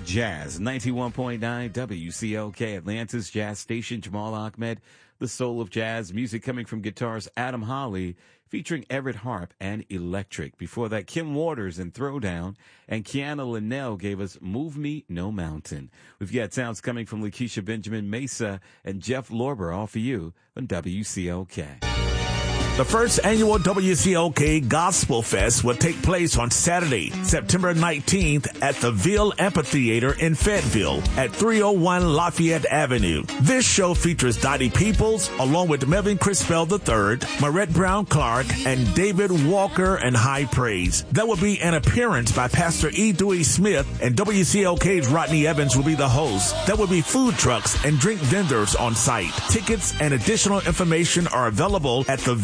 Jazz, 91.9 WCLK, Atlanta's jazz station. Jamal Ahmed, the soul of jazz. Music coming from guitars Adam Holly, featuring Everett Harp and Electric. Before that, Kim Waters and Throwdown, and Kiana Linnell gave us Move Me, No Mountain. We've got sounds coming from Lakeisha Benjamin Mesa and Jeff Lorber, all for you on WCLK. The first annual WCLK Gospel Fest will take place on Saturday, September 19th at the Ville Amphitheater in Fayetteville at 301 Lafayette Avenue. This show features Dottie Peoples along with Melvin Crispell III, Marette Brown Clark, and David Walker and High Praise. There will be an appearance by Pastor E. Dewey Smith, and WCLK's Rodney Evans will be the host. There will be food trucks and drink vendors on site. Tickets and additional information are available at the